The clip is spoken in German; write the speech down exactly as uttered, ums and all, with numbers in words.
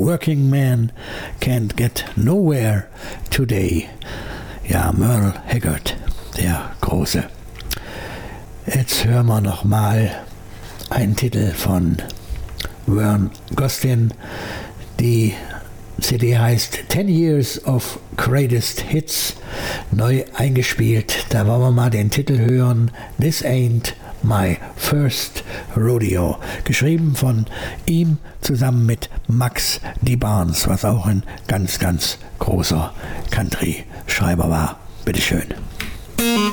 Working Man Can't Get Nowhere Today. Ja, Merle Haggard, der Große. Jetzt hören wir nochmal einen Titel von Vern Gosdin. Die C D heißt Ten Years of Greatest Hits, neu eingespielt. Da wollen wir mal den Titel hören, This Ain't My First Rodeo. Geschrieben von ihm zusammen mit Max DeBarnes, was auch ein ganz, ganz großer Country-Schreiber war. Bitteschön.